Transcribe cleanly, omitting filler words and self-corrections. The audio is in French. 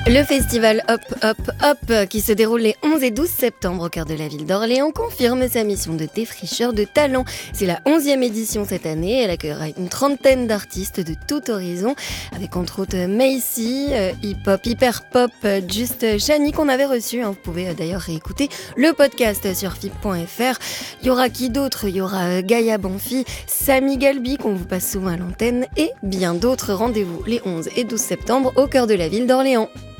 Le festival Hop Hop Hop, qui se déroule les 11 et 12 septembre au cœur de la ville d'Orléans, confirme sa mission de défricheur de talents. C'est la 11e édition cette année. Elle accueillera une trentaine d'artistes de tout horizon, avec entre autres Macy, hip-hop, hyper-pop, Just Shani qu'on avait reçu. Vous pouvez d'ailleurs réécouter le podcast sur fip.fr. Il y aura qui d'autre ? Il y aura Gaïa Bonfi, Samy Galbi qu'on vous passe souvent à l'antenne et bien d'autres. Rendez-vous les 11 et 12 septembre au cœur de la ville d'Orléans.